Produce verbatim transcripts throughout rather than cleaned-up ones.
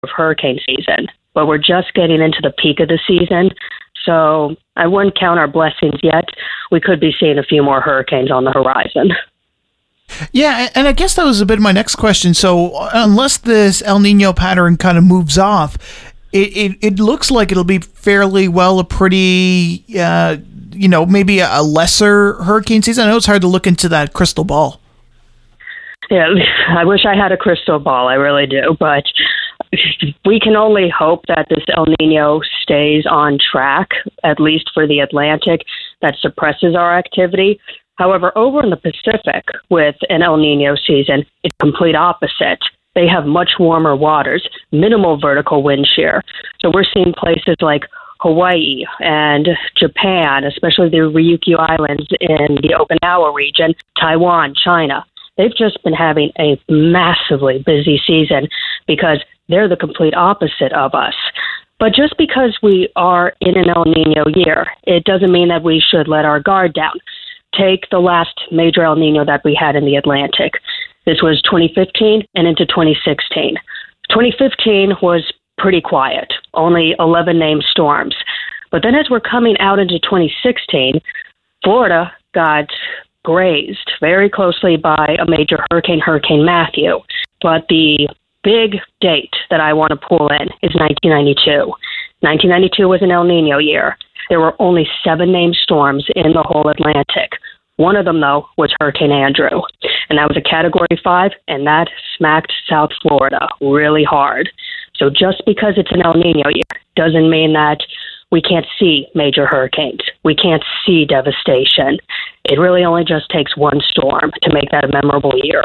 of hurricane season, but we're just getting into the peak of the season. So I wouldn't count our blessings yet. We could be seeing a few more hurricanes on the horizon. Yeah, and I guess that was a bit of my next question. So unless this El Nino pattern kind of moves off, it, it, it looks like it'll be fairly well a pretty, uh, you know, maybe a lesser hurricane season. I know it's hard to look into that crystal ball. Yeah, I wish I had a crystal ball. I really do. But we can only hope that this El Nino stays on track, at least for the Atlantic, that suppresses our activity. However, over in the Pacific, with an El Nino season, it's complete opposite. They have much warmer waters, minimal vertical wind shear. So we're seeing places like Hawaii and Japan, especially the Ryukyu Islands in the Okinawa region, Taiwan, China. They've just been having a massively busy season because they're the complete opposite of us. But just because we are in an El Nino year, it doesn't mean that we should let our guard down. Take the last major El Nino that we had in the Atlantic. This was twenty fifteen and into twenty sixteen. twenty fifteen was pretty quiet, only eleven named storms. But then as we're coming out into twenty sixteen, Florida got grazed very closely by a major hurricane, Hurricane Matthew. But the big date that I want to pull in is nineteen ninety-two. nineteen ninety-two was an El Nino year. There were only seven named storms in the whole Atlantic. One of them, though, was Hurricane Andrew, and that was a Category five, and that smacked South Florida really hard. So just because it's an El Nino year doesn't mean that we can't see major hurricanes. We can't see devastation. It really only just takes one storm to make that a memorable year.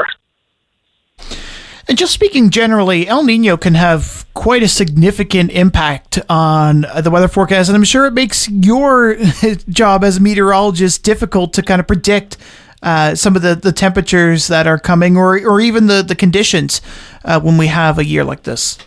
And just speaking generally, El Nino can have quite a significant impact on the weather forecast, and I'm sure it makes your job as a meteorologist difficult to kind of predict uh, some of the, the temperatures that are coming, or or even the, the conditions uh, when we have a year like this.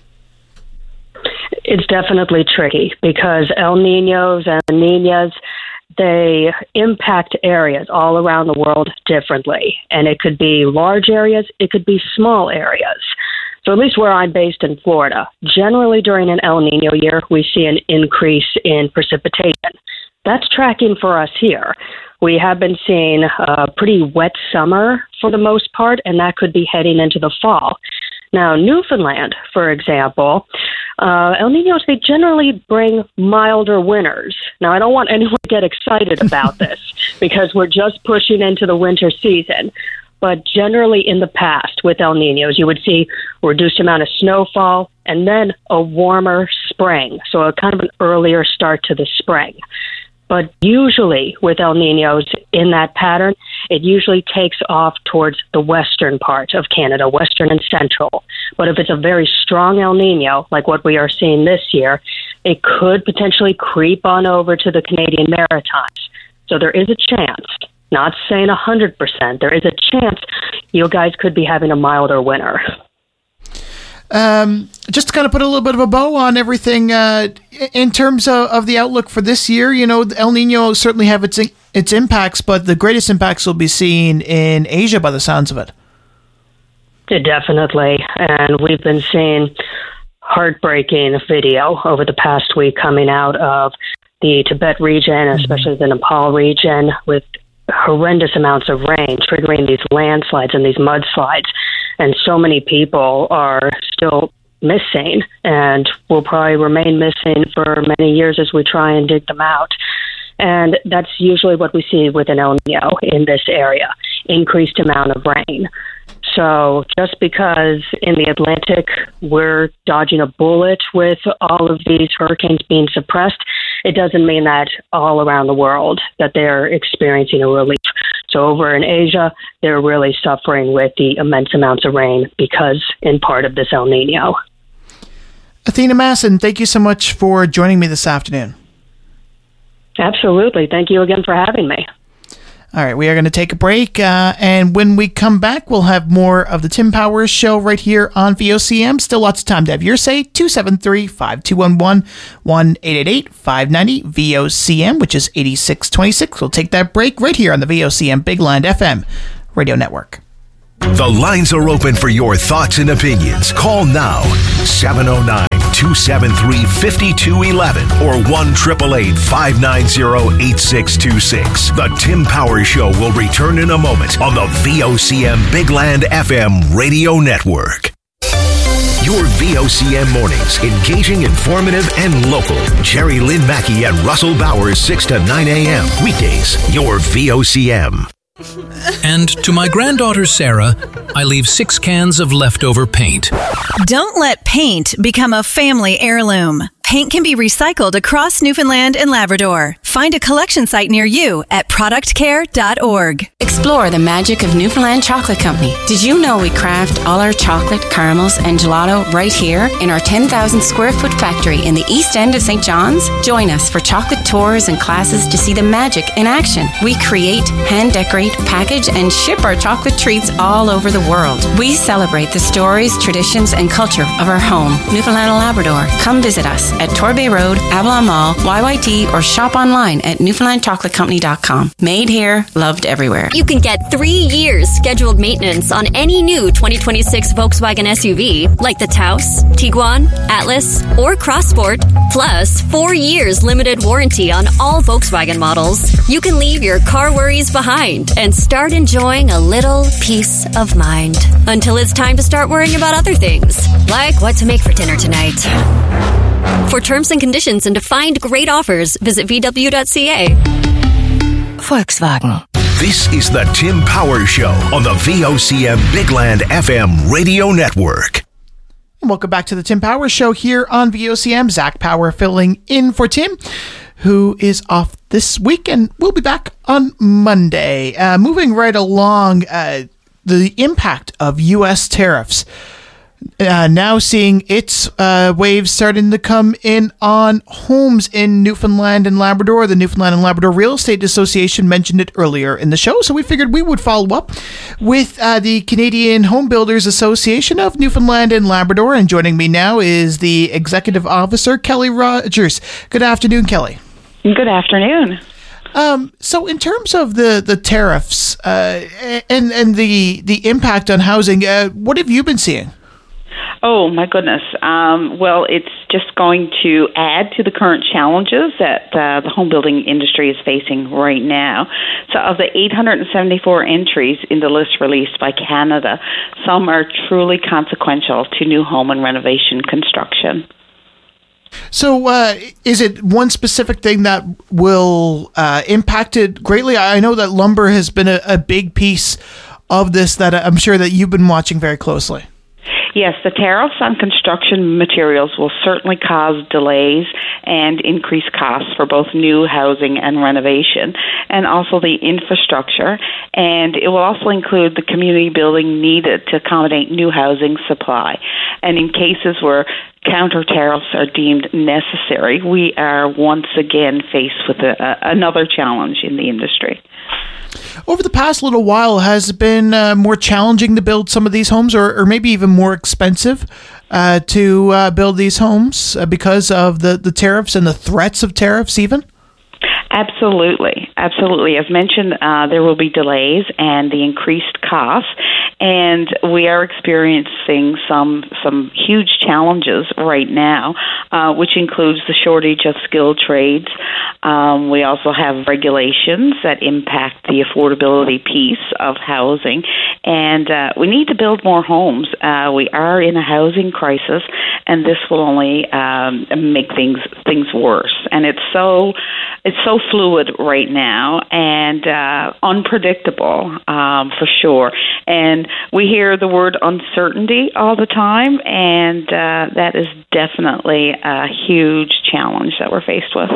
It's definitely tricky because El Ninos and Niñas, they impact areas all around the world differently. And it could be large areas, it could be small areas. So at least where I'm based in Florida, generally during an El Nino year, we see an increase in precipitation. That's tracking for us here. We have been seeing a pretty wet summer for the most part, and that could be heading into the fall. Now, Newfoundland, for example, uh, El Ninos, they generally bring milder winters. Now, I don't want anyone to get excited about this because we're just pushing into the winter season. But generally in the past with El Ninos, you would see a reduced amount of snowfall and then a warmer spring, so a kind of an earlier start to the spring. But usually with El Ninos in that pattern, it usually takes off towards the western part of Canada, western and central. But if it's a very strong El Nino, like what we are seeing this year, it could potentially creep on over to the Canadian Maritimes. So there is a chance, not saying one hundred percent, there is a chance you guys could be having a milder winter. Um, just to kind of put a little bit of a bow on everything, uh, in terms of, of the outlook for this year, you know, El Nino certainly have its its impacts, but the greatest impacts will be seen in Asia by the sounds of it. Yeah, definitely. And we've been seeing heartbreaking video over the past week coming out of the Tibet region, especially the Nepal region, with horrendous amounts of rain triggering these landslides and these mudslides. And so many people are still missing and will probably remain missing for many years as we try and dig them out. And that's usually what we see with an El Nino in this area, increased amount of rain. So just because in the Atlantic we're dodging a bullet with all of these hurricanes being suppressed, it doesn't mean that all around the world that they're experiencing a relief. So over in Asia, they're really suffering with the immense amounts of rain because in part of this El Nino. Athena Masson, thank you so much for joining me this afternoon. Absolutely. Thank you again for having me. All right, we are going to take a break, uh, and when we come back, we'll have more of the Tim Powers Show right here on V O C M. Still lots of time to have your say. two seven three, five two one one, one eight eight eight, five nine zero V O C M, which is eighty-six twenty-six. We'll take that break right here on the V O C M Big Land F M Radio Network. The lines are open for your thoughts and opinions. Call now, seven oh nine, two seven three, five two one one or one eight eight eight, five nine zero, eight six two six. The Tim Powers Show will return in a moment on the V O C M Big Land F M radio network. Your V O C M mornings, engaging, informative, and local. Jerry Lynn Mackey and Russell Bowers, six to nine a.m. Weekdays, your V O C M. And to my granddaughter Sarah, I leave six cans of leftover paint. Don't let paint become a family heirloom. Paint can be recycled across Newfoundland and Labrador. Find a collection site near you at product care dot org. Explore the magic of Newfoundland Chocolate Company. Did you know we craft all our chocolate, caramels, and gelato right here in our ten thousand square foot factory in the east end of Saint John's? Join us for chocolate tours and classes to see the magic in action. We create, hand decorate, package, and ship our chocolate treats all over the world. We celebrate the stories, traditions, and culture of our home, Newfoundland and Labrador. Come visit us at Torbay Road, Avalon Mall, Y Y T, or shop online at newfoundland chocolate company dot com. Made here, loved everywhere. You can get three years scheduled maintenance on any new twenty twenty-six Volkswagen S U V, like the Taos, Tiguan, Atlas, or Crossport, plus four years limited warranty on all Volkswagen models. You can leave your car worries behind and start enjoying a little peace of mind until it's time to start worrying about other things, like what to make for dinner tonight. For terms and conditions and to find great offers, visit v w dot c a. Volkswagen. This is the Tim Powers Show on the V O C M Big Land F M radio network. Welcome back to the Tim Powers Show here on V O C M. Zach Power filling in for Tim, who is off this week, and we'll be back on Monday. Uh, moving right along, uh, the impact of U S tariffs. Uh, now seeing its uh, waves starting to come in on homes in Newfoundland and Labrador. The Newfoundland and Labrador Real Estate Association mentioned it earlier in the show, so we figured we would follow up with uh, the Canadian Home Builders Association of Newfoundland and Labrador. And joining me now is the Executive Officer, Kelly Rogers. Good afternoon, Kelly. Good afternoon. Um, so in terms of the, the tariffs uh, and, and the, the impact on housing, uh, what have you been seeing? Oh, my goodness. Um, well, it's just going to add to the current challenges that uh, the home building industry is facing right now. So of the eight hundred seventy-four entries in the list released by Canada, some are truly consequential to new home and renovation construction. So uh, is it one specific thing that will uh, impact it greatly? I know that lumber has been a, a big piece of this that I'm sure that you've been watching very closely. Yes, the tariffs on construction materials will certainly cause delays and increase costs for both new housing and renovation, and also the infrastructure. And it will also include the community building needed to accommodate new housing supply. And in cases where counter tariffs are deemed necessary, we are once again faced with a, a, another challenge in the industry. Over the past little while, has it been uh, more challenging to build some of these homes, or, or maybe even more expensive uh, to uh, build these homes uh, because of the, the tariffs and the threats of tariffs even? Absolutely. Absolutely. As mentioned, uh, there will be delays and the increased costs, and we are experiencing some some huge challenges right now, uh, which includes the shortage of skilled trades. Um, we also have regulations that impact the affordability piece of housing, and uh, we need to build more homes. Uh, we are in a housing crisis, and this will only um, make things things worse. And it's so it's so fluid right now and uh, unpredictable um, for sure. And we hear the word uncertainty all the time, and uh, that is definitely a huge challenge that we're faced with.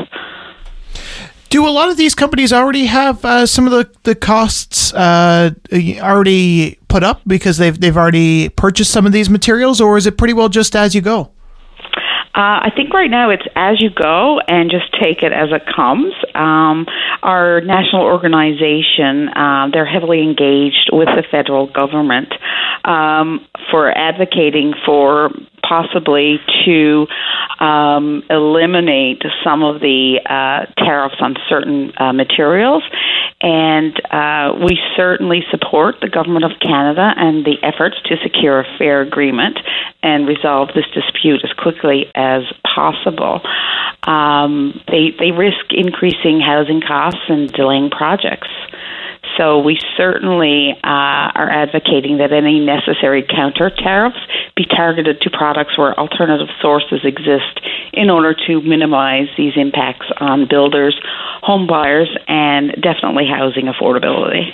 Do a lot of these companies already have uh, some of the, the costs uh, already put up because they've they've already purchased some of these materials, or is it pretty well just as you go? Uh, I think right now it's as you go and just take it as it comes. Um, our national organization, uh, they're heavily engaged with the federal government um, for advocating for possibly to um, eliminate some of the uh, tariffs on certain uh, materials. And uh, we certainly support the Government of Canada and the efforts to secure a fair agreement and resolve this dispute as quickly as possible. Um, they, they risk increasing housing costs and delaying projects. So we certainly uh, are advocating that any necessary counter tariffs be targeted to products where alternative sources exist in order to minimize these impacts on builders, home buyers, and definitely housing affordability.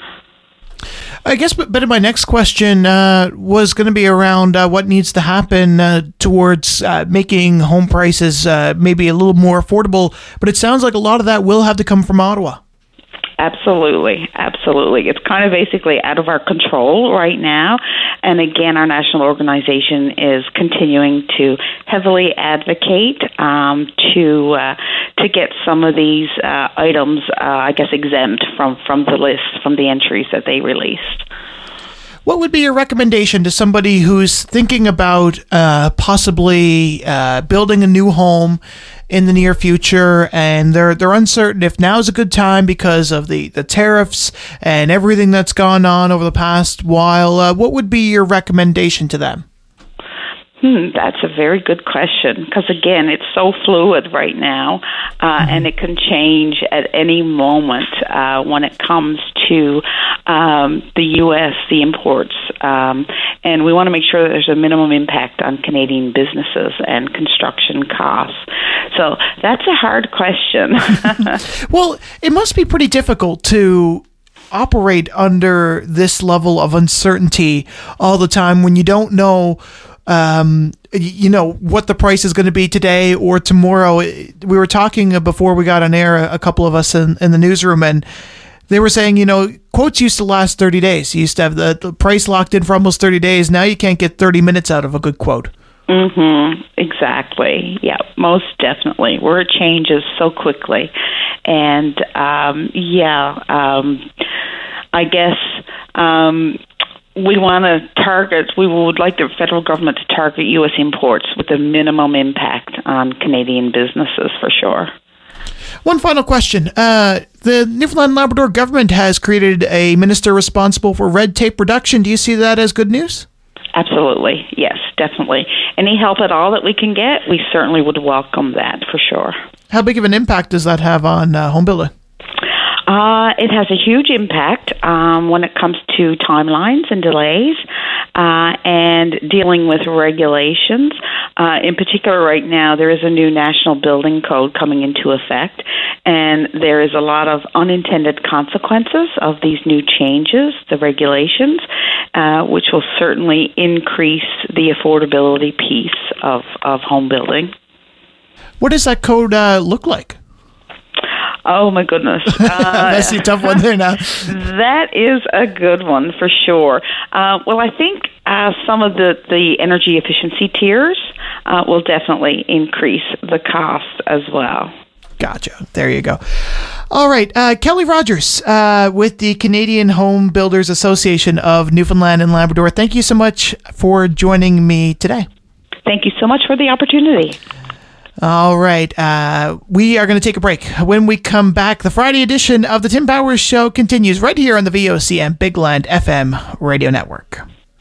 I guess, but my next question uh, was going to be around uh, what needs to happen uh, towards uh, making home prices uh, maybe a little more affordable. But it sounds like a lot of that will have to come from Ottawa. Absolutely, absolutely. It's kind of basically out of our control right now. And again, our national organization is continuing to heavily advocate um, to uh, to get some of these uh, items, uh, I guess, exempt from, from the list, from the entries that they released. What would be your recommendation to somebody who's thinking about uh, possibly uh, building a new home in the near future, and they're they're uncertain if now's a good time because of the, the tariffs and everything that's gone on over the past while? Uh, what would be your recommendation to them? Hmm, that's a very good question, because again, it's so fluid right now, uh, mm-hmm. and it can change at any moment uh, when it comes to um, the U S, the imports, um, and we want to make sure that there's a minimum impact on Canadian businesses and construction costs. So that's a hard question. Well, it must be pretty difficult to operate under this level of uncertainty all the time when you don't know Um, you know, what the price is going to be today or tomorrow. We were talking before we got on air, a couple of us in, in the newsroom, and they were saying, you know, quotes used to last thirty days. You used to have the, the price locked in for almost thirty days. Now you can't get thirty minutes out of a good quote. Mm-hmm. Exactly. Yeah, most definitely. Word changes so quickly. And, um, yeah, um, I guess... Um, We want to target, we would like the federal government to target U S imports with a minimum impact on Canadian businesses, for sure. One final question. Uh, the Newfoundland and Labrador government has created a minister responsible for red tape reduction. Do you see that as good news? Absolutely. Yes, definitely. Any help at all that we can get, we certainly would welcome that, for sure. How big of an impact does that have on uh, home building? Uh, it has a huge impact um, when it comes to timelines and delays uh, and dealing with regulations. Uh, in particular, right now, there is a new national building code coming into effect, and there is a lot of unintended consequences of these new changes, the regulations, uh, which will certainly increase the affordability piece of, of home building. What does that code uh, look like? Oh, my goodness. Uh, That's a tough one there now. That is a good one, for sure. Uh, well, I think uh, some of the, the energy efficiency tiers uh, will definitely increase the cost as well. Gotcha. There you go. All right. Uh, Kelly Rogers uh, with the Canadian Home Builders Association of Newfoundland and Labrador. Thank you so much for joining me today. Thank you so much for the opportunity. All right. Uh, we are going to take a break. When we come back, the Friday edition of the Tim Powers Show continues right here on the V O C M Big Land F M radio network.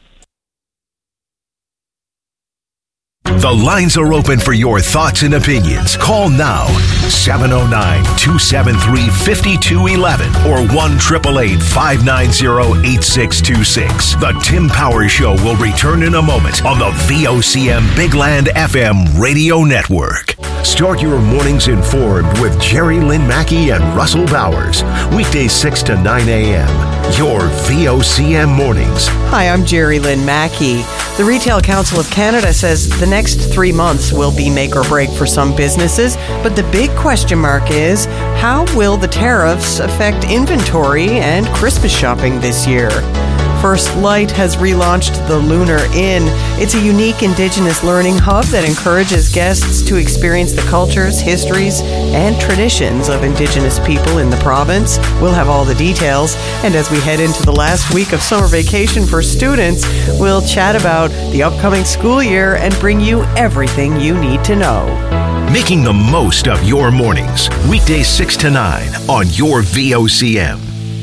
The lines are open for your thoughts and opinions. Call now, seven oh nine, two seven three, five two one one or one eight eight eight, five nine zero, eight six two six. The Tim Powers Show will return in a moment on the V O C M Big Land F M radio network. Start your mornings informed with Jerry Lynn Mackey and Russell Bowers. Weekdays six to nine a.m. Your V O C M mornings. Hi, I'm Jerry Lynn Mackey. The Retail Council of Canada says the next three months will be make or break for some businesses, but the big question mark is, how will the tariffs affect inventory and Christmas shopping this year? First Light has relaunched the Lunar Inn. It's a unique Indigenous learning hub that encourages guests to experience the cultures, histories, and traditions of Indigenous people in the province. We'll have all the details. And as we head into the last week of summer vacation for students, we'll chat about the upcoming school year and bring you everything you need to know. Making the most of your mornings. Weekdays six to nine on your V O C M.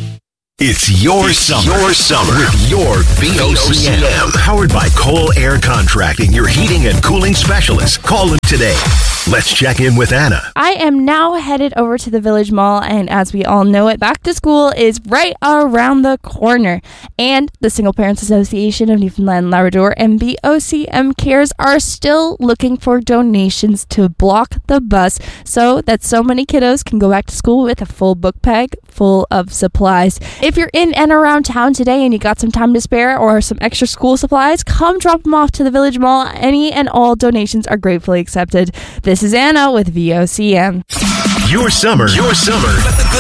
It's your summer. Your summer with your V O C M. Powered by Cole Air Contracting, your heating and cooling specialist. Call them today. Let's check in with Anna. I am now headed over to the Village Mall, and as we all know it, back to school is right around the corner. And the Single Parents Association of Newfoundland and Labrador and V O C M Cares are still looking for donations to block the bus so that so many kiddos can go back to school with a full book bag full of supplies. If you're in and around town today and you got some time to spare or some extra school supplies, come drop them off to the Village Mall. Any and all donations are gratefully accepted. This is Anna with V O C M. Your summer. Your summer.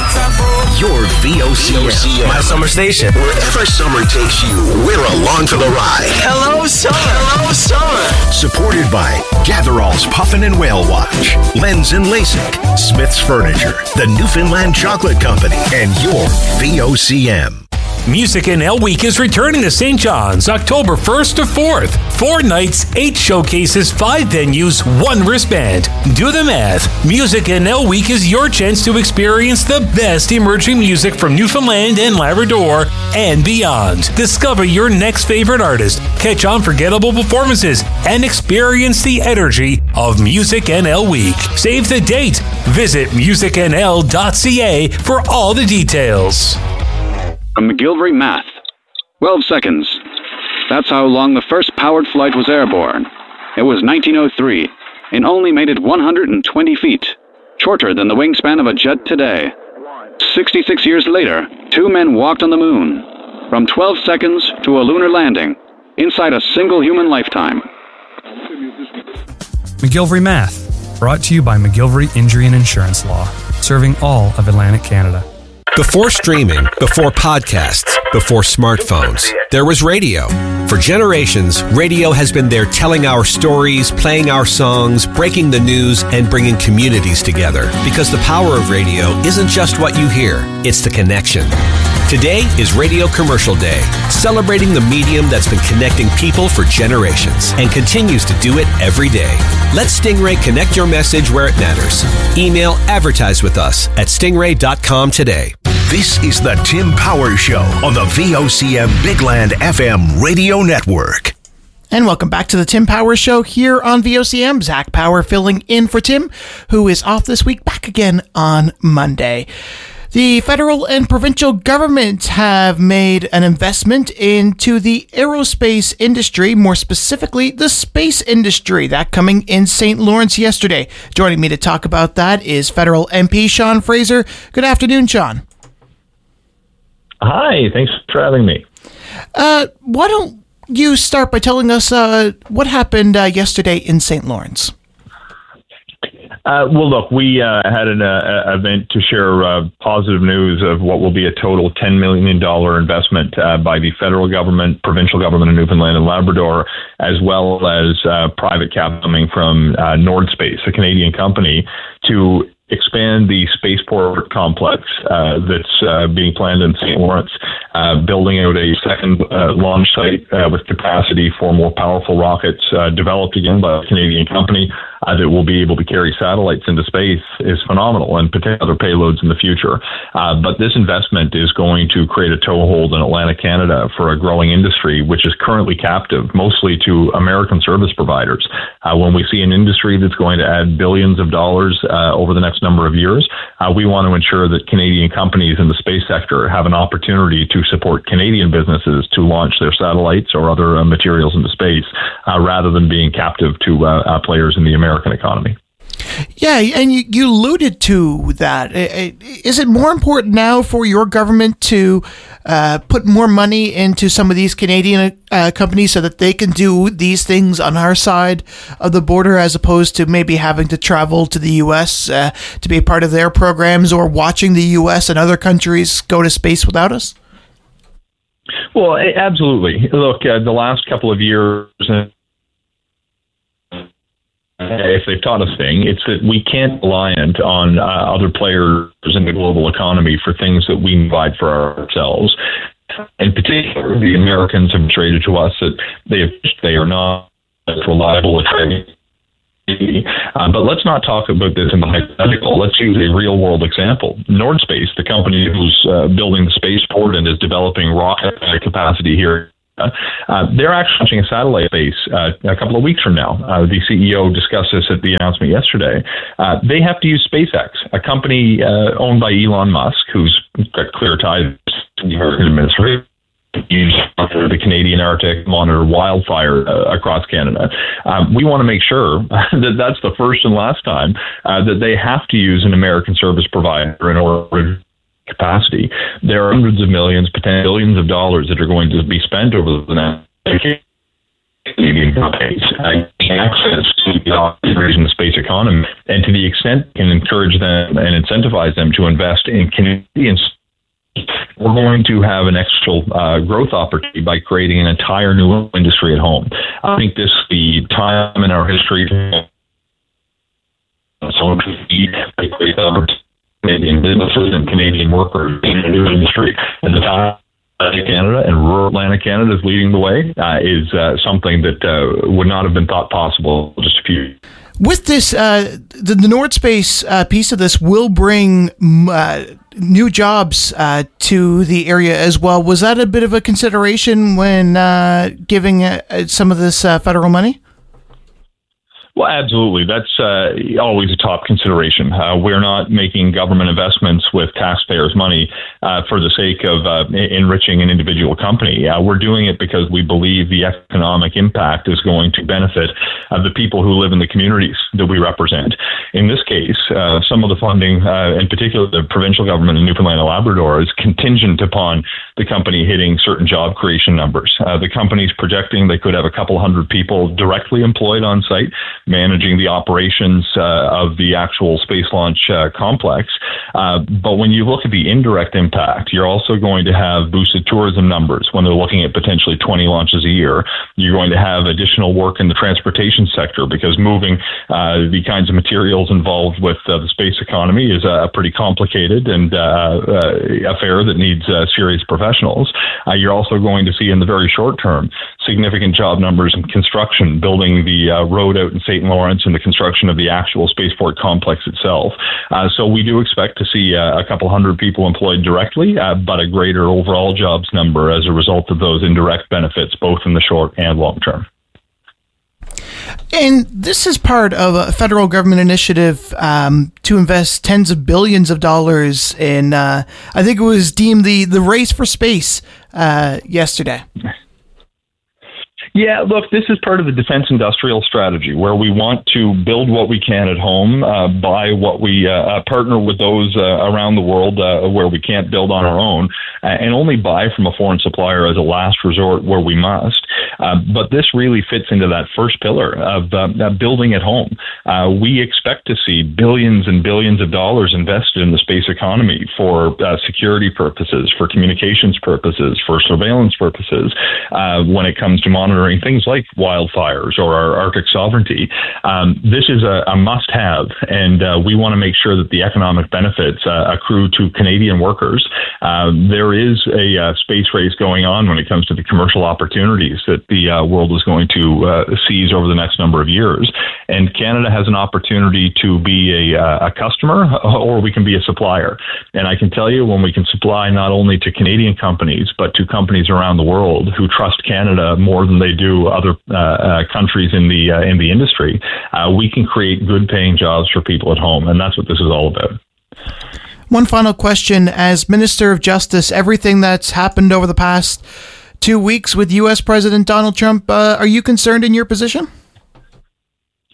Your V O C M. My summer station. Wherever summer takes you, we're along for the ride. Hello, summer. Hello, summer. Supported by Gatherall's Puffin and Whale Watch, Lens and LASIK, Smith's Furniture, the Newfoundland Chocolate Company, and your V O C M. Music N L Week is returning to Saint John's October first to fourth. Four nights, eight showcases, five venues, one wristband. Do the math. Music N L Week is your chance to experience the best emerging music from Newfoundland and Labrador and beyond. Discover your next favorite artist, catch unforgettable performances, and experience the energy of Music N L Week. Save the date. Visit music n l dot c a for all the details. From McGillivray Math. twelve seconds. That's how long the first powered flight was airborne. It was nineteen oh three and only made it one hundred twenty feet, shorter than the wingspan of a jet today. sixty-six years later, two men walked on the moon. From twelve seconds to a lunar landing, inside a single human lifetime. McGillivray Math, brought to you by McGillivray Injury and Insurance Law, serving all of Atlantic Canada. Before streaming, before podcasts, before smartphones, there was radio. For generations, radio has been there telling our stories, playing our songs, breaking the news, and bringing communities together. Because the power of radio isn't just what you hear, it's the connection. Today is Radio Commercial Day, celebrating the medium that's been connecting people for generations and continues to do it every day. Let Stingray connect your message where it matters. Email advertise with us at stingray dot com today. This is the Tim Power Show on the V O C M Big Land F M radio network. And welcome back to the Tim Power Show here on V O C M. Zach Power filling in for Tim, who is off this week, back again on Monday. The federal and provincial governments have made an investment into the aerospace industry, more specifically the space industry. That coming in Saint Lawrence yesterday. Joining me to talk about that is federal M P Sean Fraser. Good afternoon, Sean. Hi, thanks for having me. Uh, why don't you start by telling us uh, what happened uh, yesterday in Saint Lawrence? Uh, well, look, we uh, had an uh, event to share uh, positive news of what will be a total ten million dollars investment uh, by the federal government, provincial government of Newfoundland and Labrador, as well as uh, private capital coming from uh, Nordspace, a Canadian company, to expand the spaceport complex uh, that's uh, being planned in Saint Lawrence, uh, building out a second uh, launch site uh, with capacity for more powerful rockets uh, developed again by a Canadian company uh, that will be able to carry satellites into space is phenomenal, and potential other payloads in the future. Uh, but this investment is going to create a toehold in Atlantic Canada for a growing industry, which is currently captive, mostly to American service providers. Uh, when we see an industry that's going to add billions of dollars uh, over the next number of years, uh, we want to ensure that Canadian companies in the space sector have an opportunity to support Canadian businesses to launch their satellites or other uh, materials into space, uh, rather than being captive to uh, uh, players in the American economy. Yeah, and you, you alluded to that. Is it more important now for your government to uh, put more money into some of these Canadian uh, companies so that they can do these things on our side of the border, as opposed to maybe having to travel to the U S uh, to be a part of their programs, or watching the U S and other countries go to space without us? Well, absolutely. Look, uh, the last couple of years, uh, if they've taught us thing, it's that we can't reliant on uh, other players in the global economy for things that we provide for ourselves. In particular, the Americans have traded to us that they have, they are not reliable at trading. Uh, but let's not talk about this in the hypothetical. Let's use a real-world example. Nordspace, the company who's uh, building the spaceport and is developing rocket capacity here, uh, they're actually launching a satellite base uh, a couple of weeks from now. Uh, the C E O discussed this at the announcement yesterday. Uh, they have to use SpaceX, a company uh, owned by Elon Musk, who's got clear ties to the American administration. Use the Canadian Arctic, monitor wildfire uh, across Canada. Um, we want to make sure that that's the first and last time uh, that they have to use an American service provider in order to capacity. There are hundreds of millions, potentially billions of dollars that are going to be spent over the next decade. Canadian companies uh, access to the opportunities in the space economy, and to the extent we can encourage them and incentivize them to invest in Canadian, we're going to have an extra uh, growth opportunity by creating an entire new industry at home. I think this is the time in our history so create Canadian businesses and Canadian workers in a new industry. And the time Canada and rural Atlantic Canada is leading the way uh, is uh, something that uh, would not have been thought possible just a few years. With this, uh, the, the Nordspace uh, piece of this will bring uh, new jobs uh, to the area as well. Was that a bit of a consideration when uh, giving uh, some of this uh, federal money? Well, absolutely. That's uh, always a top consideration. Uh, we're not making government investments with taxpayers' money uh, for the sake of uh, enriching an individual company. Uh, we're doing it because we believe the economic impact is going to benefit uh, the people who live in the communities that we represent. In this case, uh, some of the funding, uh, in particular the provincial government in Newfoundland and Labrador, is contingent upon the company hitting certain job creation numbers. Uh, the company's projecting they could have a couple hundred people directly employed on site, managing the operations uh, of the actual space launch uh, complex. Uh, but when you look at the indirect impact, you're also going to have boosted tourism numbers when they're looking at potentially twenty launches a year. You're going to have additional work in the transportation sector because moving uh, the kinds of materials involved with uh, the space economy is a pretty complicated and uh, uh, affair that needs uh, serious professionals. Uh, you're also going to see in the very short term significant job numbers in construction, building the uh, road out in Saint Lawrence and the construction of the actual spaceport complex itself. Uh, so we do expect to see uh, a couple hundred people employed directly, uh, but a greater overall jobs number as a result of those indirect benefits, both in the short and long term. And this is part of a federal government initiative um, to invest tens of billions of dollars in, uh, I think it was deemed the, the race for space uh, yesterday. Yeah, look, this is part of the defense industrial strategy where we want to build what we can at home, uh, buy what we uh, partner with those uh, around the world uh, where we can't build on our own, uh, and only buy from a foreign supplier as a last resort where we must. Uh, but this really fits into that first pillar of uh, building at home. Uh, we expect to see billions and billions of dollars invested in the space economy for uh, security purposes, for communications purposes, for surveillance purposes, uh, when it comes to monitoring things like wildfires or our Arctic sovereignty. Um, this is a, a must-have, and uh, we want to make sure that the economic benefits uh, accrue to Canadian workers. Uh, there is a uh, space race going on when it comes to the commercial opportunities that the uh, world is going to uh, seize over the next number of years, and Canada has an opportunity to be a, uh, a customer, or we can be a supplier. And I can tell you, when we can supply not only to Canadian companies, but to companies around the world who trust Canada more than they do other uh, uh, countries in the uh, in the industry, uh, we can create good-paying jobs for people at home, and that's what this is all about. One final question. As Minister of Justice, everything that's happened over the past two weeks with U S President Donald Trump, uh, are you concerned in your position?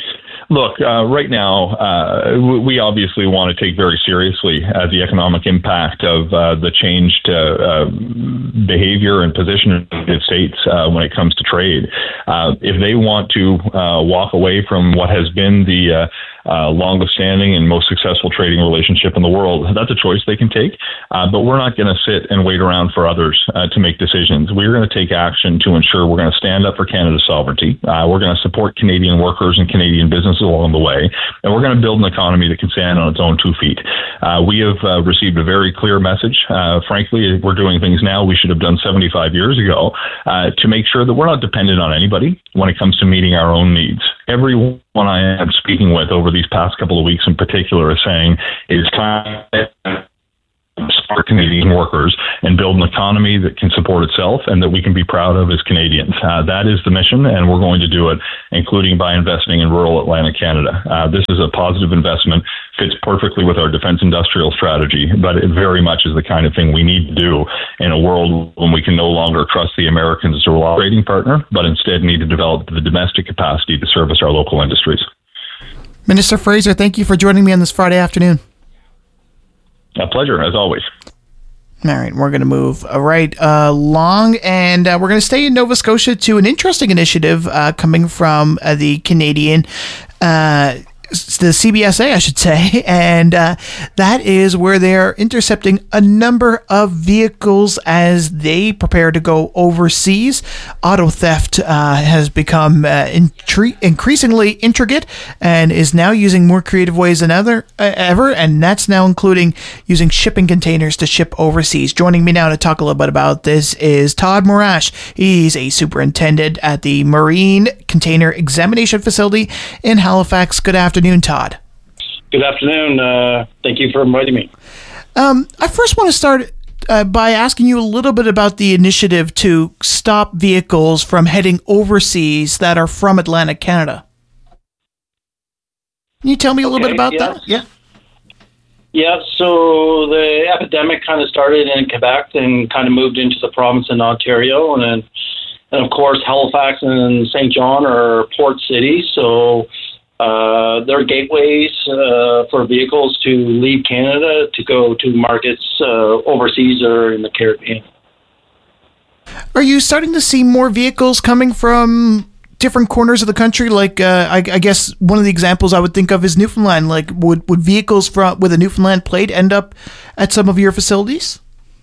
Look, uh, right now, uh, we obviously want to take very seriously uh, the economic impact of uh, the changed uh, uh, behavior and position of the United States uh, when it comes to trade. Uh, if they want to uh, walk away from what has been the uh, uh, longest-standing and most successful trading relationship in the world, that's a choice they can take. Uh, but we're not going to sit and wait around for others uh, to make decisions. We're going to take action to ensure we're going to stand up for Canada's sovereignty. Uh, we're going to support Canadian workers and Canadian businesses along the way, and we're going to build an economy that can stand on its own two feet. Uh, we have uh, received a very clear message. Uh, frankly, we're doing things now we should have done seventy-five years ago uh, to make sure that we're not dependent on anybody when it comes to meeting our own needs. Everyone I am speaking with over these past couple of weeks in particular is saying it's time support Canadian workers and build an economy that can support itself and that we can be proud of as Canadians. Uh, that is the mission, and we're going to do it, including by investing in rural Atlantic Canada. Uh, this is a positive investment, fits perfectly with our defense industrial strategy, but it very much is the kind of thing we need to do in a world when we can no longer trust the Americans as a reliable trading partner, but instead need to develop the domestic capacity to service our local industries. Minister Fraser, thank you for joining me on this Friday afternoon. A pleasure, as always. All right, we're going to move right uh, along, and uh, we're going to stay in Nova Scotia to an interesting initiative uh, coming from uh, the Canadian, uh, the C B S A, I should say, and uh, that is where they're intercepting a number of vehicles as they prepare to go overseas. Auto theft uh, has become uh, intri- increasingly intricate and is now using more creative ways than other, uh, ever, and that's now including using shipping containers to ship overseas. Joining me now to talk a little bit about this is Todd Morash. He's a superintendent at the Marine Container Examination Facility in Halifax. Good afternoon. Afternoon, Todd. Good afternoon. Uh, thank you for inviting me. Um, I first want to start uh, by asking you a little bit about the initiative to stop vehicles from heading overseas that are from Atlantic Canada. Can you tell me a little okay, bit about yes. that? Yeah. Yeah, so the epidemic kind of started in Quebec and kind of moved into the province in Ontario. And, then, and of course, Halifax and Saint John are port cities, so Uh, they're gateways uh, for vehicles to leave Canada to go to markets uh, overseas or in the Caribbean. Are you starting to see more vehicles coming from different corners of the country? Like, uh, I, I guess one of the examples I would think of is Newfoundland. Like, would, would vehicles from with a Newfoundland plate end up at some of your facilities?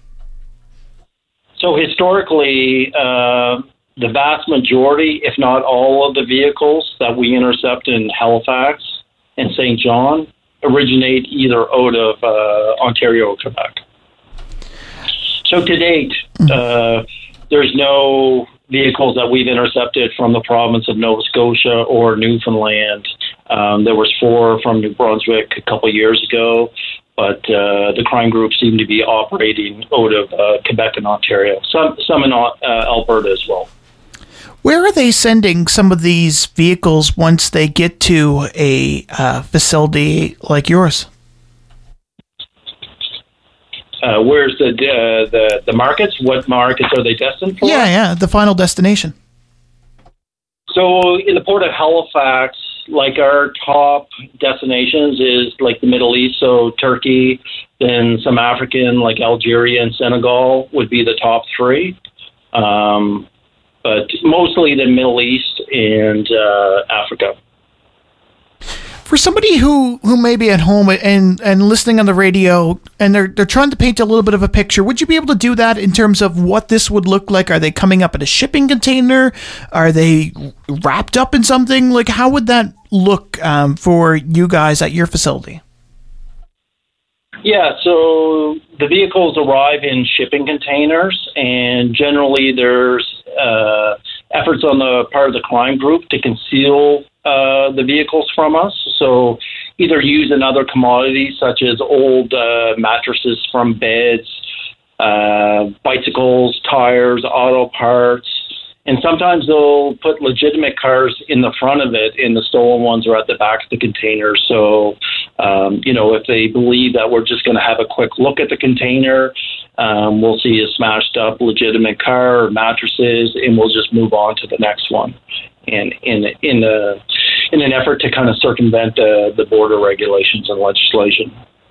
So historically, uh, the vast majority, if not all of the vehicles that we intercept in Halifax and Saint John originate either out of uh, Ontario or Quebec. So to date, uh, there's no vehicles that we've intercepted from the province of Nova Scotia or Newfoundland. Um, there was four from New Brunswick a couple of years ago, but uh, the crime group seemed to be operating out of uh, Quebec and Ontario, some, some in uh, Alberta as well. Where are they sending some of these vehicles once they get to a uh, facility like yours? Uh, where's the, uh, the the markets? What markets are they destined for? Yeah, yeah, the final destination. So in the port of Halifax, like our top destinations is like the Middle East, so Turkey, then some African like Algeria and Senegal would be the top three. Um, but mostly the Middle East and uh, Africa. For somebody who, who may be at home and, and listening on the radio and they're they're trying to paint a little bit of a picture, would you be able to do that in terms of what this would look like? Are they coming up in a shipping container? Are they wrapped up in something? Like, how would that look um, for you guys at your facility? Yeah, so the vehicles arrive in shipping containers, and generally there's uh, efforts on the part of the crime group to conceal uh, the vehicles from us. So either use another commodity such as old uh, mattresses from beds, uh, bicycles, tires, auto parts, and sometimes they'll put legitimate cars in the front of it, and the stolen ones are at the back of the container. So, um, you know, if they believe that we're just going to have a quick look at the container, um, we'll see a smashed up legitimate car or mattresses, and we'll just move on to the next one. And in in the in an effort to kind of circumvent the, the border regulations and legislation.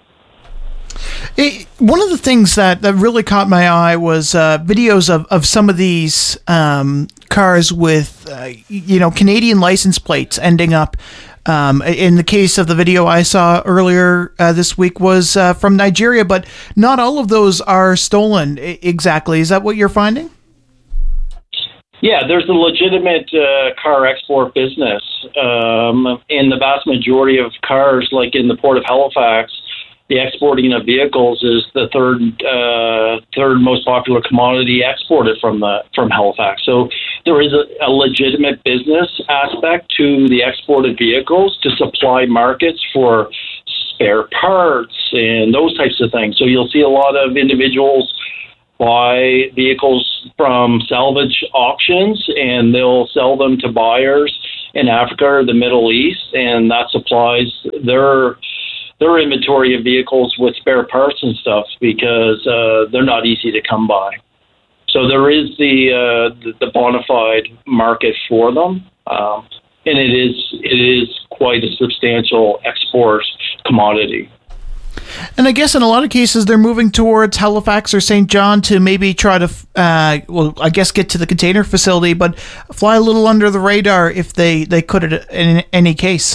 It, one of the things that, that really caught my eye was uh, videos of, of some of these um, cars with, uh, you know, Canadian license plates ending up. Um, in the case of the video I saw earlier uh, this week was uh, from Nigeria, but not all of those are stolen exactly. Is that what you're finding? Yeah, there's a legitimate uh, car export business. Um, in the vast majority of cars, like in the Port of Halifax, the exporting of vehicles is the third uh, third most popular commodity exported from the from Halifax. So there is a, a legitimate business aspect to the exported vehicles to supply markets for spare parts and those types of things. So you'll see a lot of individuals buy vehicles from salvage auctions, and they'll sell them to buyers in Africa or the Middle East, and that supplies their their inventory of vehicles with spare parts and stuff, because uh, they're not easy to come by. So there is the uh, the, the bona fide market for them, um, and it is it is quite a substantial export commodity. And I guess in a lot of cases they're moving towards Halifax or Saint John to maybe try to, uh, well, I guess get to the container facility, but fly a little under the radar if they, they could in any case.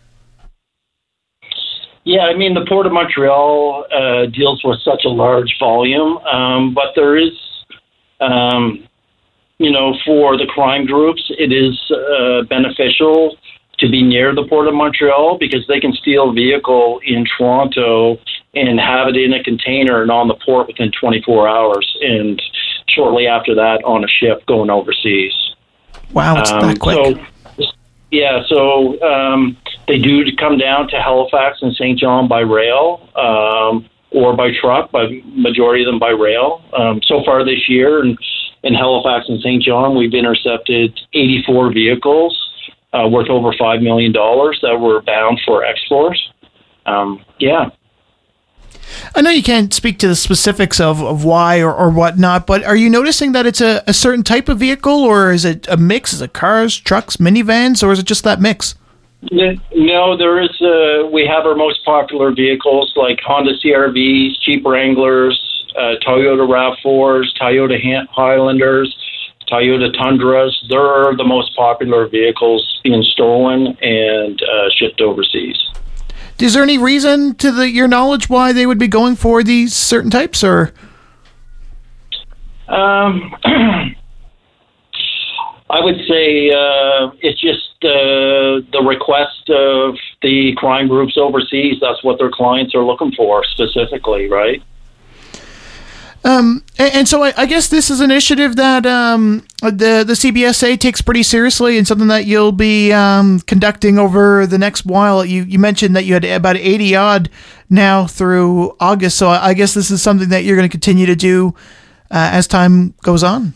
Yeah, I mean, the Port of Montreal uh, deals with such a large volume, um, but there is, um, you know, for the crime groups, it is uh, beneficial to be near the Port of Montreal, because they can steal a vehicle in Toronto and have it in a container and on the port within twenty-four hours, and shortly after that on a ship going overseas. Wow, it's um, that quick. So, yeah, so um, they do come down to Halifax and Saint John by rail um, or by truck, but majority of them by rail. Um, so far this year in, in Halifax and Saint John, we've intercepted eighty-four vehicles Uh, worth over five million dollars that were bound for export. Um, yeah. I know you can't speak to the specifics of, of why or, or whatnot, but are you noticing that it's a, a certain type of vehicle, or is it a mix? Is it cars, trucks, minivans, or is it just that mix? No, there is. Uh, we have our most popular vehicles like Honda C R Vs, Jeep Wranglers, uh, Toyota RAV fours, Toyota Highlanders, Toyota Tundras. They're the most popular vehicles being stolen and uh, shipped overseas. Is there any reason, to the, your knowledge, why they would be going for these certain types, or? Um, I would say uh, it's just uh, the request of the crime groups overseas. That's what their clients are looking for specifically, right? Um, and, and so I, I guess this is an initiative that um, the the C B S A takes pretty seriously, and something that you'll be um, conducting over the next while. You you mentioned that you had about eighty odd now through August, so I, I guess this is something that you're going to continue to do uh, as time goes on.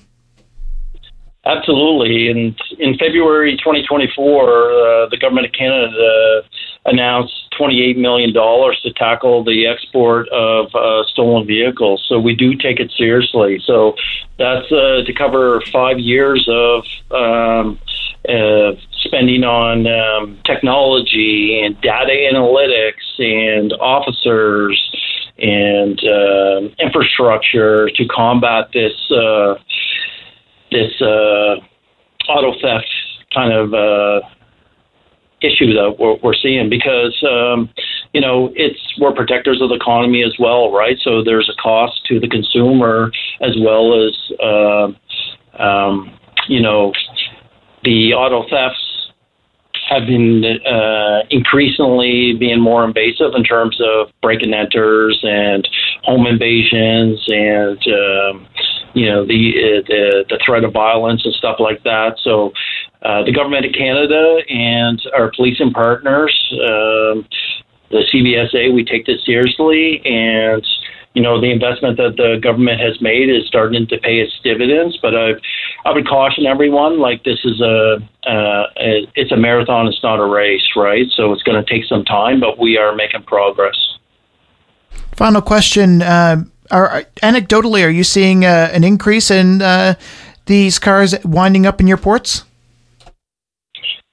Absolutely. And in February twenty twenty-four, uh, the Government of Canada announced twenty-eight million dollars to tackle the export of uh, stolen vehicles. So we do take it seriously. So that's uh, to cover five years of um, uh, spending on um, technology and data analytics and officers and uh, infrastructure to combat this uh, this uh, auto theft kind of uh, issue that we're, we're seeing, because um, you know it's we're protectors of the economy as well, right? So there's a cost to the consumer as well as uh, um, you know the auto thefts have been uh, increasingly being more invasive in terms of break and enters and home invasions and um, you know the, uh, the the threat of violence and stuff like that. So uh, the Government of Canada and our policing partners, um, the C B S A, we take this seriously, and you know the investment that the government has made is starting to pay its dividends. But I I would caution everyone, like this is a uh, it's a marathon, it's not a race, right? So it's going to take some time, but we are making progress. Final question. Uh, are, anecdotally, are you seeing uh, an increase in uh, these cars winding up in your ports?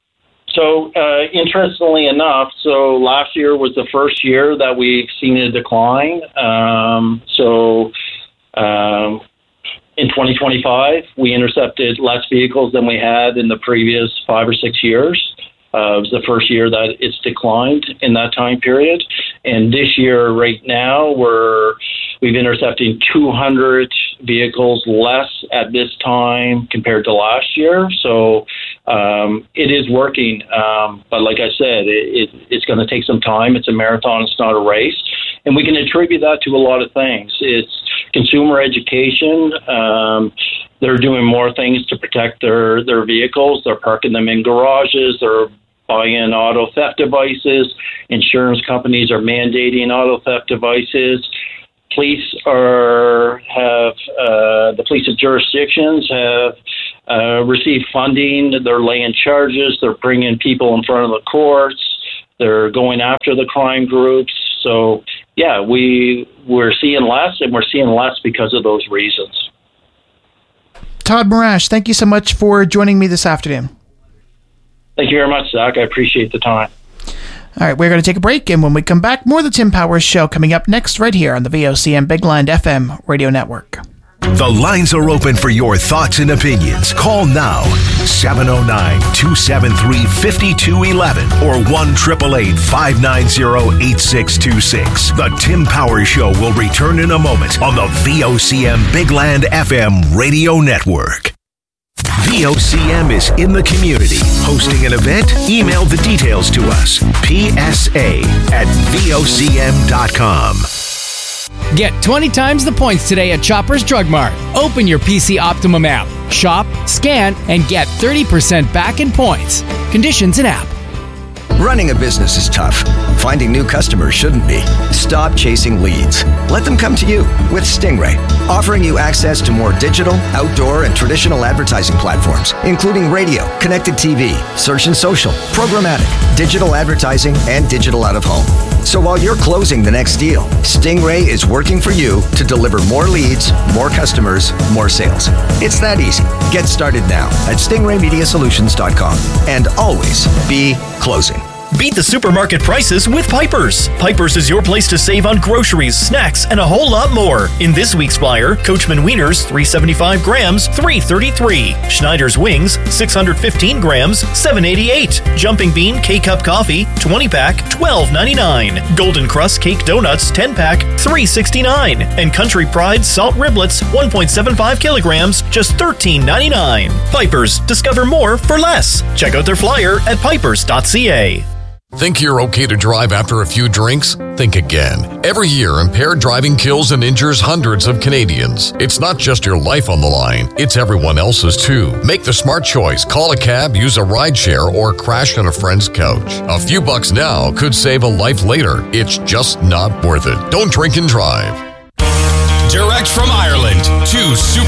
So, uh, interestingly enough, so last year was the first year that we've seen a decline. Um, so, um, in twenty twenty-five, we intercepted less vehicles than we had in the previous five or six years. Uh, it was the first year that it's declined in that time period. And this year, right now, we're we've intercepted two hundred vehicles less at this time compared to last year. So um, it is working. Um, but like I said, it, it, it's going to take some time. It's a marathon. It's not a race. And we can attribute that to a lot of things. It's consumer education. Um, they're doing more things to protect their, their vehicles. They're parking them in garages. They're buying auto theft devices. Insurance companies are mandating auto theft devices. Police are have uh, the police of jurisdictions have uh, received funding. They're laying charges. They're bringing people in front of the courts. They're going after the crime groups. So yeah, we we're seeing less, and we're seeing less because of those reasons. Todd Morash, thank you so much for joining me this afternoon. Thank you very much, Zach. I appreciate the time. All right, we're going to take a break, and when we come back, more of the Tim Powers Show coming up next right here on the V O C M Big Land F M Radio Network. The lines are open for your thoughts and opinions. Call now, seven oh nine, two seven three, five two one one or one eight eight eight, five nine zero, eight six two six. The Tim Powers Show will return in a moment on the V O C M Big Land F M Radio Network. V O C M is in the community. Hosting an event? Email the details to us. P S A at V O C M dot com. Get twenty times the points today at Shoppers Drug Mart. Open your P C Optimum app, shop, scan, and get thirty percent back in points. Conditions in app. Running a business is tough. Finding new customers shouldn't be. Stop chasing leads. Let them come to you with Stingray, offering you access to more digital, outdoor, and traditional advertising platforms, including radio, connected T V, search and social, programmatic, digital advertising, and digital out-of-home. So while you're closing the next deal, Stingray is working for you to deliver more leads, more customers, more sales. It's that easy. Get started now at stingray media solutions dot com and always be closing. Beat the supermarket prices with Piper's. Piper's is your place to save on groceries, snacks, and a whole lot more. In this week's flyer, Coachman Wieners, three seventy-five grams, three thirty-three. Schneider's Wings, six hundred fifteen grams, seven eighty-eight. Jumping Bean K-Cup Coffee, twenty pack, twelve ninety-nine. Golden Crust Cake Donuts, ten pack, three sixty-nine. And Country Pride Salt Riblets, one point seven five kilograms, just thirteen ninety-nine. Piper's, discover more for less. Check out their flyer at pipers dot c a. Think you're okay to drive after a few drinks? Think again. Every year, impaired driving kills and injures hundreds of Canadians. It's not just your life on the line, it's everyone else's too. Make the smart choice. Call a cab, use a rideshare, or crash on a friend's couch. A few bucks now could save a life later. It's just not worth it. Don't drink and drive. Direct from Ireland, two super